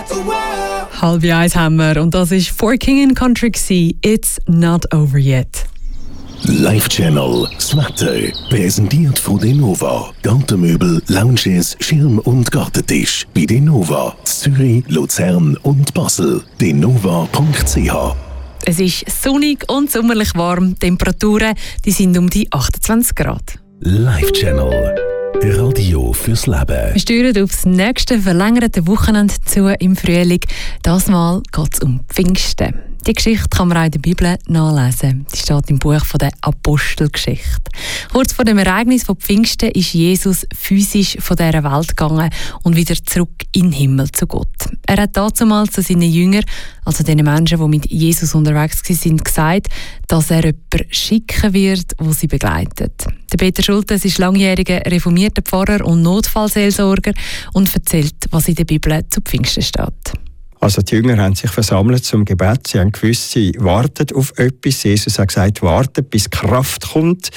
1:30 haben wir und das ist For King and Country gewesen. It's not over yet. Live Channel, das Wetter, präsentiert von Denova. Gartenmöbel, Lounges, Schirm- und Gartentisch. Bei Denova, Zürich, Luzern und Basel. denova.ch. Es ist sonnig und sommerlich warm. Die Temperaturen die sind um die 28 Grad. Live Channel, Radio fürs Leben. Wir steuern aufs nächste verlängerte Wochenende zu im Frühling. Das Mal geht es um Pfingsten. Die Geschichte kann man auch in der Bibel nachlesen. Die steht im Buch der Apostelgeschichte. Kurz vor dem Ereignis von Pfingsten ist Jesus physisch von dieser Welt gegangen und wieder zurück in den Himmel zu Gott. Er hat damals zu seinen Jüngern, also den Menschen, die mit Jesus unterwegs waren, gesagt, dass er jemanden schicken wird, der sie begleitet. Der Peter Schultes ist langjähriger reformierter Pfarrer und Notfallseelsorger und erzählt, was in der Bibel zu Pfingsten steht. Also die Jünger haben sich versammelt zum Gebet. Sie haben gewusst, sie warten auf etwas. Jesus hat gesagt, wartet, bis Kraft kommt.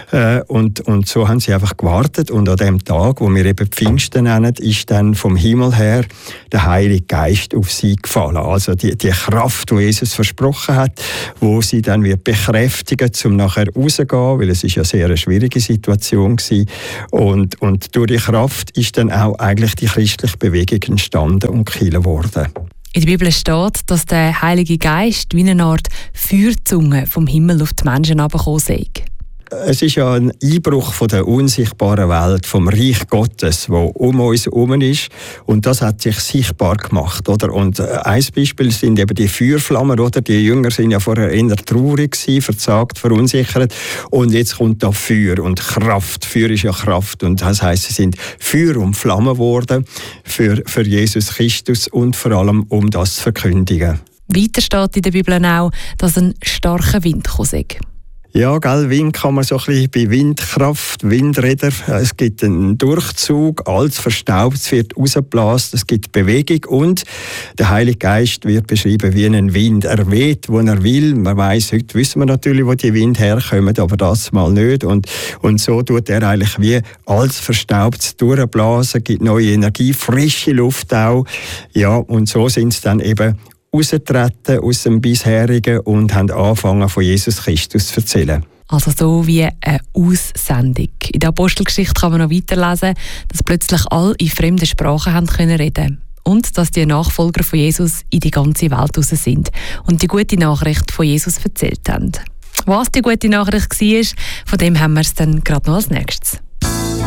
Und so haben sie einfach gewartet. Und an dem Tag, wo wir eben Pfingsten nennen, ist dann vom Himmel her der Heilige Geist auf sie gefallen. Also die Kraft, die Jesus versprochen hat, wo sie dann wird bekräftigen, um nachher rauszugehen, weil es ist ja sehr eine schwierige Situation gewesen. Und durch die Kraft ist dann auch eigentlich die christliche Bewegung entstanden und Kirche geworden. In der Bibel steht, dass der Heilige Geist wie eine Art Feuerzunge vom Himmel auf die Menschen herabgekommen sei. Es ist ja ein Einbruch von der unsichtbaren Welt, vom Reich Gottes, wo um uns herum ist. Und das hat sich sichtbar gemacht. Oder? Und ein Beispiel sind eben die Feuerflammen. Oder? Die Jünger sind ja vorher eher traurig gewesen, verzagt, verunsichert. Und jetzt kommt da Feuer und Kraft. Feuer ist ja Kraft. Und das heisst, sie sind Feuer und Flamme geworden für Jesus Christus und vor allem, um das zu verkündigen. Weiter steht in der Bibel auch, dass ein starker Wind kam. Ja, gell, Wind kann man so ein bisschen bei Windkraft, Windräder. Es gibt einen Durchzug, alles verstaubt, es wird rausgeblasen, es gibt Bewegung und der Heilige Geist wird beschrieben wie ein Wind. Er weht, wo er will. Man weiss, heute wissen wir natürlich, wo die Wind herkommen, aber das mal nicht. Und so tut er eigentlich wie alles verstaubt durchblasen, gibt neue Energie, frische Luft auch. Ja, und so sind es dann eben rausgetreten aus dem Bisherigen und haben angefangen, von Jesus Christus zu erzählen. Also so wie eine Aussendung. In der Apostelgeschichte kann man noch weiterlesen, dass plötzlich alle in fremden Sprachen haben können reden und dass die Nachfolger von Jesus in die ganze Welt raus sind und die gute Nachricht von Jesus erzählt haben. Was die gute Nachricht war, von dem haben wir es dann gerade noch als nächstes.